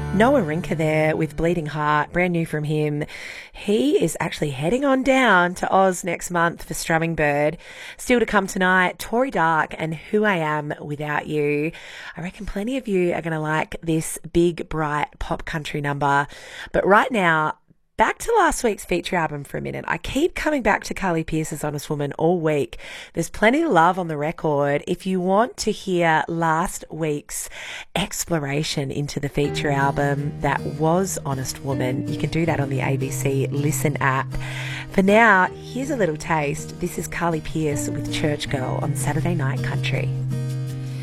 Noah Rinker there with Bleeding Heart, brand new from him. He is actually heading on down to Oz next month for Strumming Bird. Still to come tonight, Tori Dark and Who I Am Without You. I reckon plenty of you are going to like this big, bright pop country number. But right now, back to last week's feature album for a minute. I keep coming back to Carly Pearce's Honest Woman all week. There's plenty of love on the record. If you want to hear last week's exploration into the feature album that was Honest Woman, you can do that on the ABC Listen app. For now, here's a little taste. This is Carly Pearce with Church Girl on Saturday Night Country.